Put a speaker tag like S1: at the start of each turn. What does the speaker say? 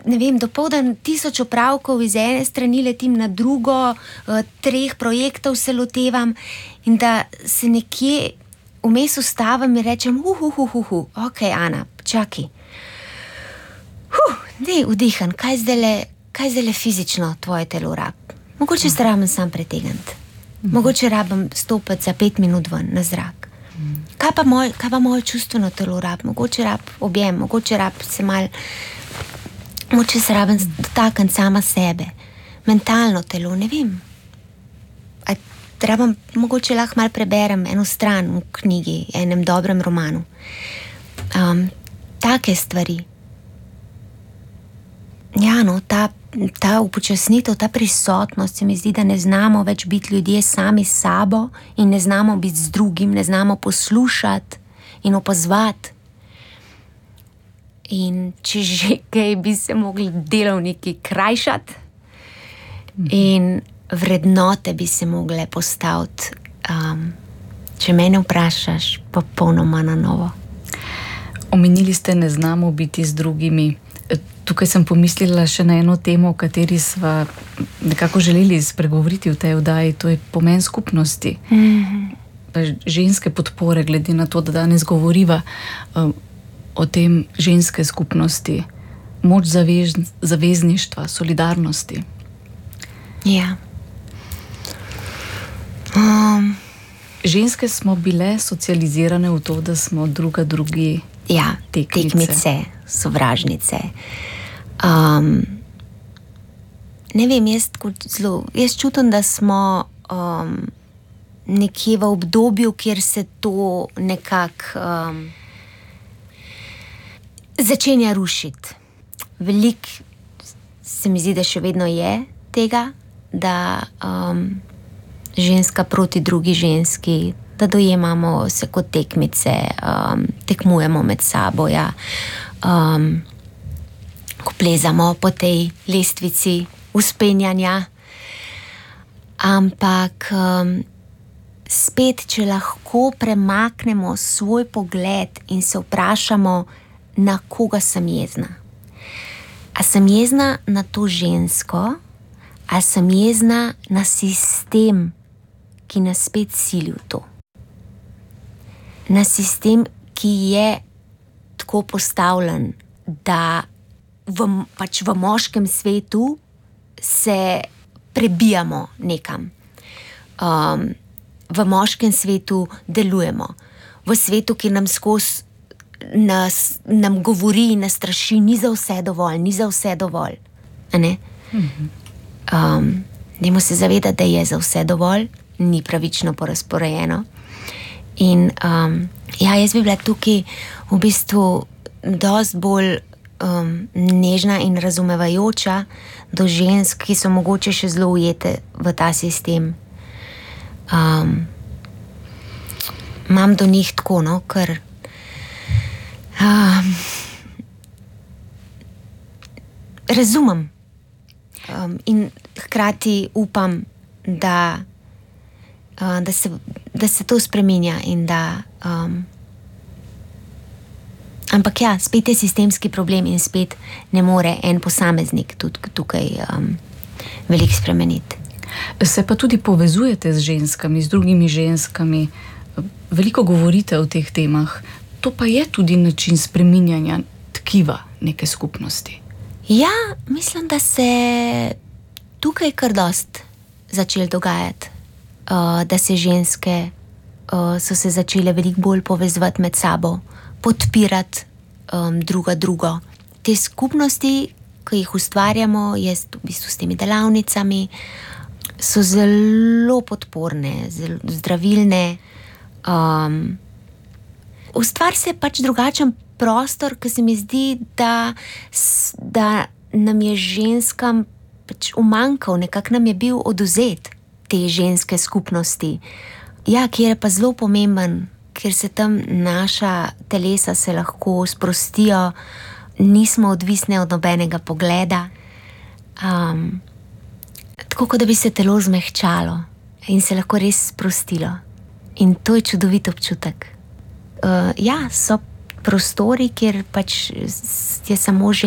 S1: ne vem, dopoldan 1000 opravkov, iz ene strani letim na drugo, 3 projektov se lotevam in da se nekje vmes ustavim in rečem, ok, Ana, čakaj. Dej, vdihan, kaj zdajle fizično tvoje telo rab? Mogoče se rabim sam pretegniti. Mogoče rabim stopiti za 5 minut ven na zrak. Kaj pa moje čustveno telo rab? Mogoče rab objem, mogoče rab se mal, mogoče se rabim dotakniti sama sebe. Mentalno telo, ne vem. Mogoče lahko mal preberem eno stran v knjigi, enem dobrem romanu. Take stvari. Ja, no, ta upočasnitev, ta prisotnost se mi zdi, da ne znamo več biti ljudje sami s sabo in ne znamo biti z drugim, ne znamo poslušati in opazovati. In če že kaj, bi se mogli delovniki krajšati in vrednote bi se mogle postaviti, če mene vprašaš, popolnoma na novo.
S2: Omenili ste, ne znamo biti z drugimi. Tukaj sem pomislila še na eno temo, o kateri sva nekako želeli spregovoriti v tej oddaji, to je pomen skupnosti. Ženske podpore, glede na to, da danes govoriva o tem ženske skupnosti, moč zavezništva, solidarnosti.
S1: Ja.
S2: Ženske smo bile socializirane v to, da smo drugi
S1: tekmice, sovražnice. Ne vem, jaz čutim, da smo nekje v obdobju, kjer se to nekako začenja rušiti. Veliko se mi zdi, da še vedno je tega, da ženska proti drugi ženski, da dojemamo se kot tekmice, tekmujemo med sabo, ja. Ko plezamo po tej lestvici vzpenjanja. Ampak spet, če lahko premaknemo svoj pogled in se vprašamo, na koga sem jezna. A sem jezna na to žensko, a sem jezna na sistem, ki nas spet sili v to. Na sistem, ki je tako postavljen, da v moškem svetu se prebijamo nekam. V moškem svetu delujemo. V svetu, ki nam skozi nam govori in nas straši, ni za vse dovolj. A ne? Dajmo se zavedati, da je za vse dovolj, ni pravično porazporejeno. In jaz bi bila tukaj v bistvu dosti bolj nežna in razumevajoča do žensk, ki so mogoče še zelo ujete v ta sistem. Imam do njih tako, no, ker razumem in hkrati upam, da se to spreminja in da ampak ja, spet je sistemski problem in spet ne more en posameznik tudi tukaj veliko spremeniti.
S2: Se pa tudi povezujete z ženskami, z drugimi ženskami, veliko govorite o teh temah. To pa je tudi način spreminjanja tkiva neke skupnosti.
S1: Ja, mislim, da se tukaj kar dost začelo dogajati, da se ženske so se začele veliko bolj povezovati med sabo, podpirati drugo. Te skupnosti, ki jih ustvarjamo, jaz v bistvu s temi delavnicami, so zelo podporne, zelo zdravilne. Ustvari se pač drugačen prostor, ki se mi zdi, da nam je ženskam pač umanjkal, nekako nam je bil odvzet te ženske skupnosti. Ja, kjer je pa zelo pomemben, ker se tam naša telesa se lahko sprostijo, nismo odvisne od nobenega pogleda. Tako kot da bi se telo zmehčalo in se lahko res sprostilo. In to je čudovit občutek. Ja, so prostori, kjer pač je samo